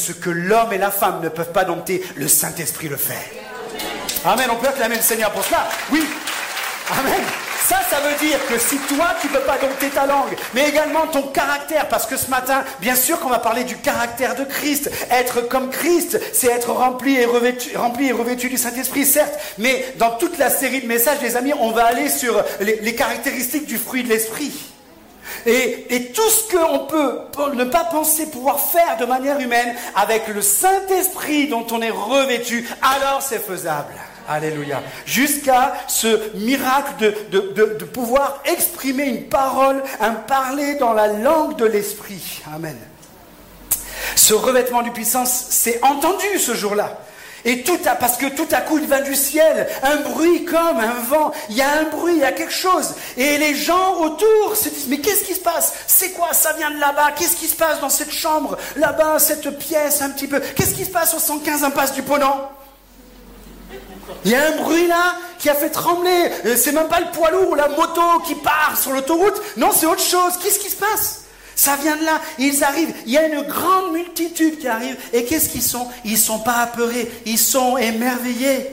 ce que l'homme et la femme ne peuvent pas dompter, le Saint-Esprit le fait. Amen, on peut acclamer le Seigneur pour cela. Oui, amen. Ça veut dire que si toi, tu ne peux pas dompter ta langue, mais également ton caractère, parce que ce matin, bien sûr qu'on va parler du caractère de Christ. Être comme Christ, c'est être rempli et revêtu du Saint-Esprit, certes, mais dans toute la série de messages, les amis, on va aller sur les caractéristiques du fruit de l'Esprit. Et tout ce qu'on peut ne pas penser pouvoir faire de manière humaine, avec le Saint-Esprit dont on est revêtu, alors c'est faisable. Alléluia. Jusqu'à ce miracle de pouvoir exprimer une parole, un parler dans la langue de l'Esprit. Amen. Ce revêtement de puissance, c'est entendu ce jour-là. Et parce que tout à coup, il vient du ciel, un bruit comme un vent. Il y a un bruit, il y a quelque chose. Et les gens autour se disent, mais qu'est-ce qui se passe? C'est quoi? Ça vient de là-bas. Qu'est-ce qui se passe dans cette chambre? Là-bas, cette pièce, un petit peu. Qu'est-ce qui se passe au 115 impasse du Ponant? Il y a un bruit là qui a fait trembler. C'est même pas le poids lourd ou la moto qui part sur l'autoroute. Non, c'est autre chose. Qu'est-ce qui se passe? Ça vient de là. Ils arrivent. Il y a une grande multitude qui arrive. Et qu'est-ce qu'ils sont? Ils ne sont pas apeurés. Ils sont émerveillés.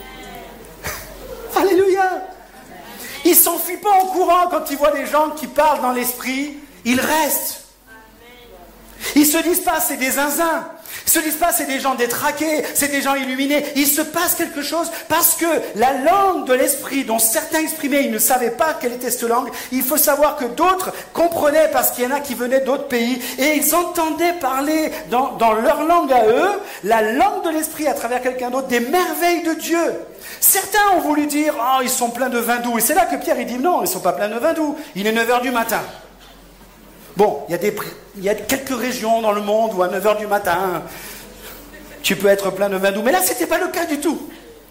Alléluia. Ils ne s'enfuient pas en courant quand ils voient des gens qui parlent dans l'esprit. Ils restent. Ils ne se disent pas c'est des zinzins. Ils ne se disent pas c'est des gens détraqués, c'est des gens illuminés. Il se passe quelque chose parce que la langue de l'esprit dont certains exprimaient, ils ne savaient pas quelle était cette langue. Il faut savoir que d'autres comprenaient parce qu'il y en a qui venaient d'autres pays et ils entendaient parler dans leur langue à eux, la langue de l'esprit à travers quelqu'un d'autre, des merveilles de Dieu. Certains ont voulu dire « Oh, ils sont pleins de vin doux ». Et c'est là que Pierre il dit « Non, ils ne sont pas pleins de vin doux. Il est 9h du matin ». Bon, il y a quelques régions dans le monde où à 9h du matin, tu peux être plein de vin doux. Mais là, ce n'était pas le cas du tout.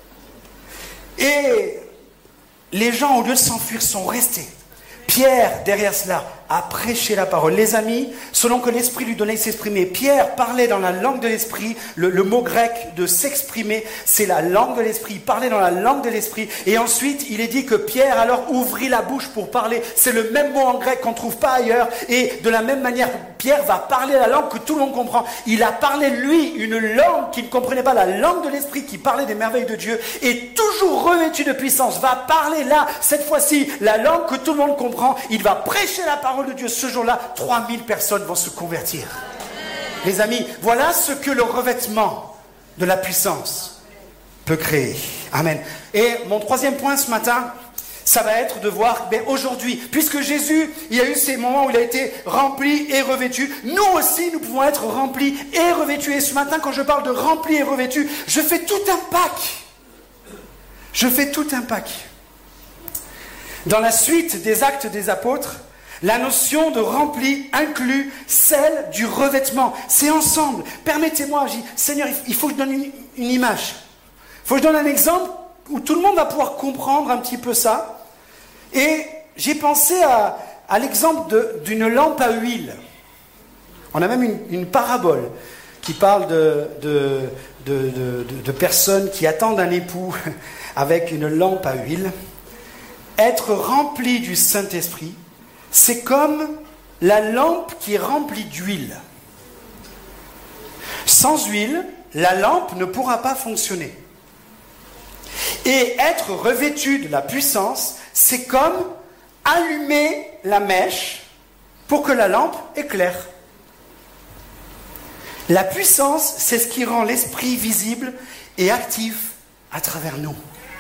Et les gens, au lieu de s'enfuir, sont restés. Pierre, derrière cela, a prêché la parole. Les amis, selon que l'Esprit lui donnait de s'exprimer, Pierre parlait dans la langue de l'Esprit. Le mot grec de s'exprimer, c'est la langue de l'Esprit. Il parlait dans la langue de l'Esprit. Et ensuite, il est dit que Pierre alors ouvrit la bouche pour parler. C'est le même mot en grec qu'on ne trouve pas ailleurs. Et de la même manière, Pierre va parler la langue que tout le monde comprend. Il a parlé, lui, une langue qu'il ne comprenait pas, la langue de l'Esprit qui parlait des merveilles de Dieu. Et toujours revêtu de puissance, va parler là, cette fois-ci, la langue que tout le monde comprend. Il va prêcher la parole de Dieu. Ce jour-là, 3000 personnes vont se convertir. Les amis, voilà ce que le revêtement de la puissance peut créer. Amen. Et mon troisième point ce matin, ça va être de voir, aujourd'hui, puisque Jésus, il y a eu ces moments où il a été rempli et revêtu, nous aussi, nous pouvons être remplis et revêtus. Et ce matin, quand je parle de rempli et revêtu, je fais tout un pack. Je fais tout un pack. Dans la suite des Actes des Apôtres, la notion de rempli inclut celle du revêtement. C'est ensemble. Permettez-moi, je dis, Seigneur, il faut que je donne une image. Il faut que je donne un exemple où tout le monde va pouvoir comprendre un petit peu ça. Et j'ai pensé à l'exemple d'une lampe à huile. On a même une parabole qui parle de personnes qui attendent un époux avec une lampe à huile. Être rempli du Saint-Esprit, c'est comme la lampe qui est remplie d'huile. Sans huile, la lampe ne pourra pas fonctionner. Et être revêtu de la puissance, c'est comme allumer la mèche pour que la lampe éclaire. La puissance, c'est ce qui rend l'esprit visible et actif à travers nous.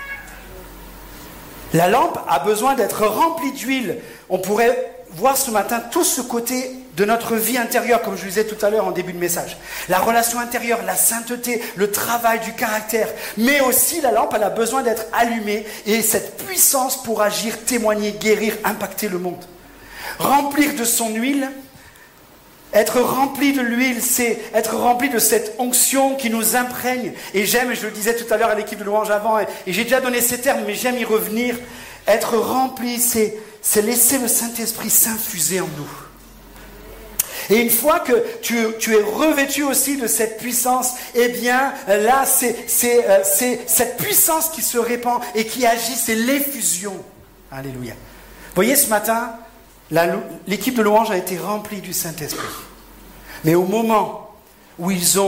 La lampe a besoin d'être remplie d'huile. On pourrait voir ce matin tout ce côté de notre vie intérieure, comme je vous disais tout à l'heure en début de message. La relation intérieure, la sainteté, le travail du caractère. Mais aussi la lampe, elle a besoin d'être allumée et cette puissance pour agir, témoigner, guérir, impacter le monde. Remplir de son huile. Être rempli de l'huile, c'est être rempli de cette onction qui nous imprègne. Et j'aime, je le disais tout à l'heure à l'équipe de louange avant, et j'ai déjà donné ces termes, mais j'aime y revenir. Être rempli, c'est laisser le Saint-Esprit s'infuser en nous. Et une fois que tu es revêtu aussi de cette puissance, eh bien là, c'est cette puissance qui se répand et qui agit, c'est l'effusion. Alléluia. Vous voyez, ce matin, l'équipe de louange a été remplie du Saint-Esprit. Mais au moment où ils ont